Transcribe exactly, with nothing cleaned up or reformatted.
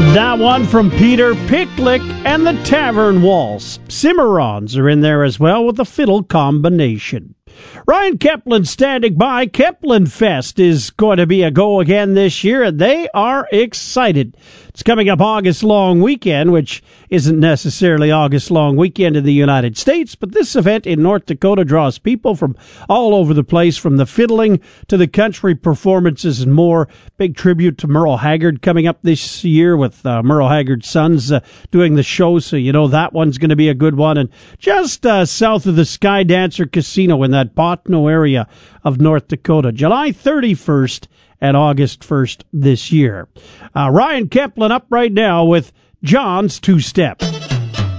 That one from Peter Picklick and the Tavern Waltz. Cimarrons are in there as well with the fiddle combination. Ryan Keplen standing by. Keplen Fest is going to be a go again this year, and they are excited. It's coming up August long weekend, which isn't necessarily August long weekend in the United States, but this event in North Dakota draws people from all over the place, from the fiddling to the country performances and more. Big tribute to Merle Haggard coming up this year with uh, Merle Haggard's sons uh, doing the show, so you know that one's going to be a good one. And just uh, south of the Sky Dancer Casino in that Botno area of North Dakota, July thirty-first and August first this year. Uh, Ryan Keplen up right now with John's Two-Step.